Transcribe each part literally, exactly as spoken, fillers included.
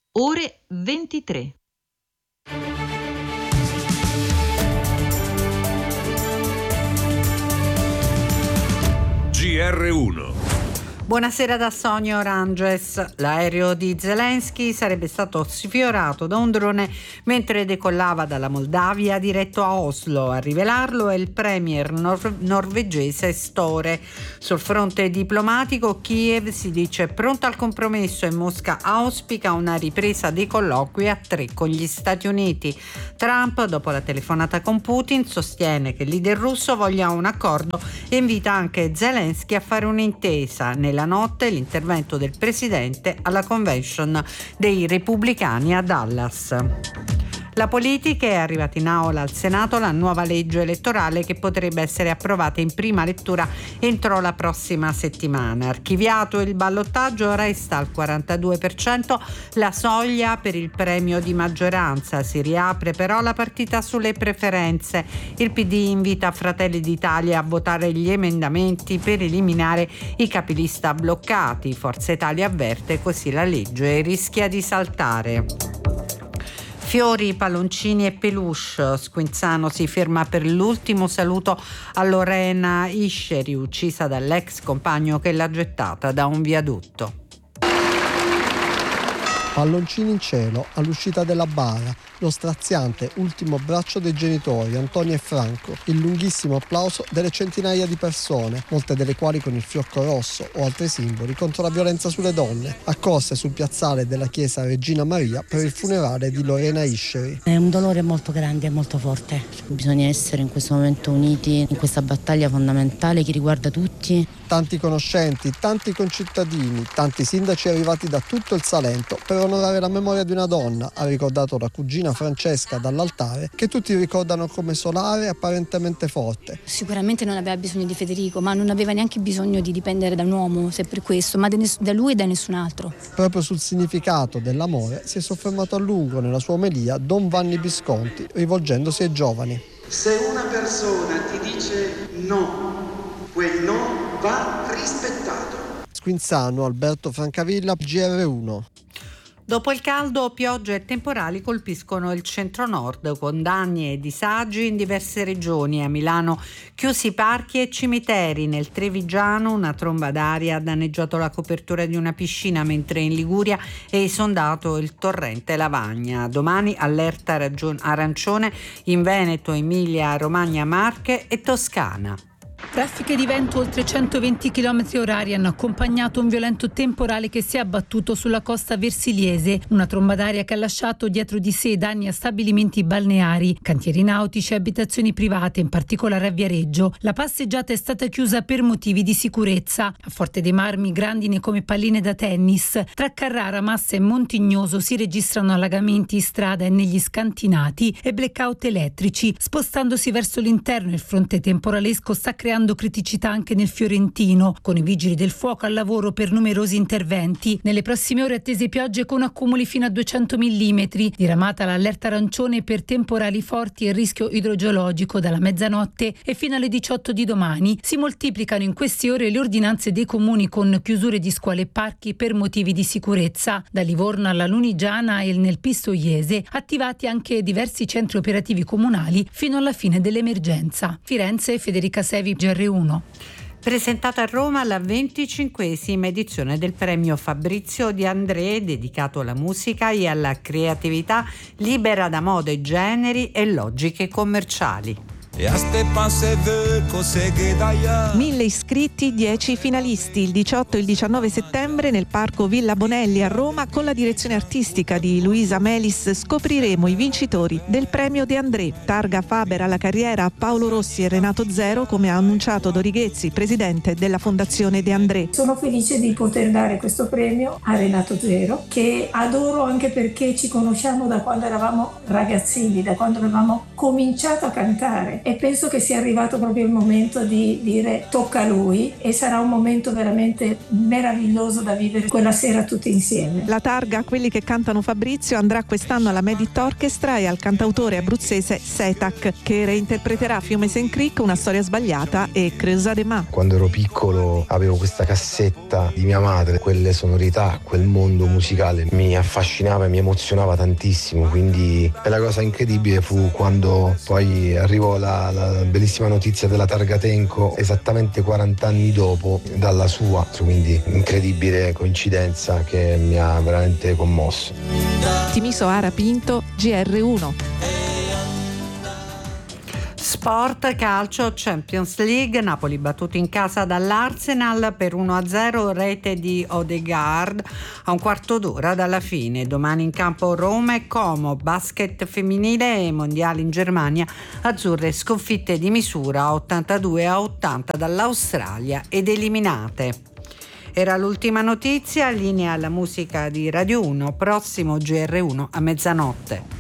ore ventitré. G R uno. Buonasera da Sonia Oranges. L'aereo di Zelensky sarebbe stato sfiorato da un drone mentre decollava dalla Moldavia diretto a Oslo. A rivelarlo è il premier nor- norvegese Støre. Sul fronte diplomatico Kiev si dice pronta al compromesso e Mosca auspica una ripresa dei colloqui a tre con gli Stati Uniti. Trump, dopo la telefonata con Putin, sostiene che il leader russo voglia un accordo e invita anche Zelensky a fare un'intesa. Nella La notte l'intervento del presidente alla convention dei repubblicani a Dallas. La politica è arrivata in aula al Senato la nuova legge elettorale che potrebbe essere approvata in prima lettura entro la prossima settimana. Archiviato il ballottaggio, resta al quarantadue per cento la soglia per il premio di maggioranza. Si riapre però la partita sulle preferenze. Il P D invita Fratelli d'Italia a votare gli emendamenti per eliminare i capilista bloccati. Forza Italia avverte così la legge rischia di saltare. Fiori, palloncini e peluche. Squinzano si ferma per l'ultimo saluto a Lorena Isceri, uccisa dall'ex compagno che l'ha gettata da un viadotto. Palloncini in cielo, all'uscita della bara, lo straziante ultimo braccio dei genitori, Antonio e Franco, il lunghissimo applauso delle centinaia di persone, molte delle quali con il fiocco rosso o altri simboli contro la violenza sulle donne, accorse sul piazzale della chiesa Regina Maria per il funerale di Lorena Isceri. È un dolore molto grande e molto forte. Bisogna essere in questo momento uniti in questa battaglia fondamentale che riguarda tutti. Tanti conoscenti, tanti concittadini, tanti sindaci arrivati da tutto il Salento per onorare la memoria di una donna, ha ricordato la cugina Francesca dall'altare, che tutti ricordano come solare e apparentemente forte. Sicuramente non aveva bisogno di Federico, ma non aveva neanche bisogno di dipendere da un uomo, se per questo, ma da lui e da nessun altro. Proprio sul significato dell'amore si è soffermato a lungo nella sua omelia Don Vanni Visconti, rivolgendosi ai giovani. Se una persona ti dice no, quel no va rispettato. Squinzano, Alberto Francavilla, G R uno. Dopo il caldo, piogge e temporali colpiscono il centro-nord con danni e disagi in diverse regioni. A Milano chiusi parchi e cimiteri. Nel Trevigiano una tromba d'aria ha danneggiato la copertura di una piscina, mentre in Liguria è esondato il torrente Lavagna. Domani allerta ragion- arancione in Veneto, Emilia, Romagna, Marche e Toscana. Traffiche di vento oltre centoventi chilometri orari hanno accompagnato un violento temporale che si è abbattuto sulla costa versiliese. Una tromba d'aria che ha lasciato dietro di sé danni a stabilimenti balneari, cantieri nautici e abitazioni private, in particolare a Viareggio. La passeggiata è stata chiusa per motivi di sicurezza. A Forte dei Marmi grandine come palline da tennis. Tra Carrara, Massa e Montignoso si registrano allagamenti in strada e negli scantinati e blackout elettrici. Spostandosi verso l'interno, il fronte temporalesco sta creando criticità anche nel Fiorentino, con i vigili del fuoco al lavoro per numerosi interventi. Nelle prossime ore attese piogge con accumuli fino a duecento millimetri, diramata l'allerta arancione per temporali forti e rischio idrogeologico dalla mezzanotte e fino alle diciotto di domani. Si moltiplicano in queste ore le ordinanze dei comuni con chiusure di scuole e parchi per motivi di sicurezza. Da Livorno alla Lunigiana e nel Pistoiese attivati anche diversi centri operativi comunali fino alla fine dell'emergenza. Firenze, Federica Sevi, G R uno. Presentata a Roma la venticinquesima edizione del premio Fabrizio De André, dedicato alla musica e alla creatività libera da mode e generi e logiche commerciali. Mille iscritti, dieci finalisti. Il diciotto e il diciannove settembre nel Parco Villa Bonelli a Roma, con la direzione artistica di Luisa Melis, scopriremo i vincitori del premio De André. Targa Faber alla carriera a Paolo Rossi e Renato Zero, come ha annunciato Dorighezzi, presidente della Fondazione De André. Sono felice di poter dare questo premio a Renato Zero, che adoro anche perché ci conosciamo da quando eravamo ragazzini, da quando avevamo cominciato a cantare. e penso che sia arrivato proprio il momento di dire tocca a lui, e sarà un momento veramente meraviglioso da vivere quella sera tutti insieme. La targa a quelli che cantano Fabrizio andrà quest'anno alla Medit Orchestra e al cantautore abruzzese Setac, che reinterpreterà Fiume Saint Creek, Una storia sbagliata e Creusa de Ma. Quando ero piccolo avevo questa cassetta di mia madre, quelle sonorità, quel mondo musicale mi affascinava e mi emozionava tantissimo, quindi la cosa incredibile fu quando poi arrivò la, la bellissima notizia della targa Tenco esattamente quaranta anni dopo dalla sua, quindi incredibile coincidenza che mi ha veramente commosso. Timiso Ara Pinto, G R uno. Sport, calcio, Champions League, Napoli battuto in casa dall'Arsenal per uno a zero, rete di Odegaard a un quarto d'ora dalla fine. Domani in campo Roma e Como, basket femminile e mondiali in Germania, azzurre sconfitte di misura ottantadue a ottanta dall'Australia ed eliminate. Era l'ultima notizia, linea alla musica di Radio uno, prossimo G R uno a mezzanotte.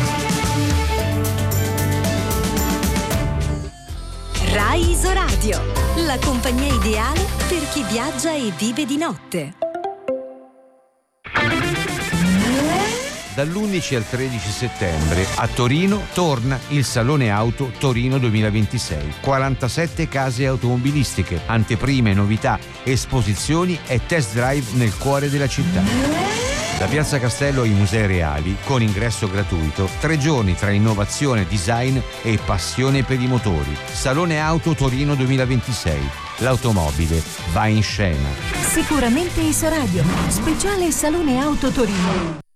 Rai Isoradio, la compagnia ideale per chi viaggia e vive di notte. Dall'undici al tredici settembre a Torino torna il Salone Auto Torino duemilaventisei. quarantasette case automobilistiche, anteprime, novità, esposizioni e test drive nel cuore della città. Da Piazza Castello ai Musei Reali, con ingresso gratuito, tre giorni tra innovazione, design e passione per i motori. Salone Auto Torino duemilaventisei. L'automobile va in scena. Sicuramente Isoradio, speciale Salone Auto Torino.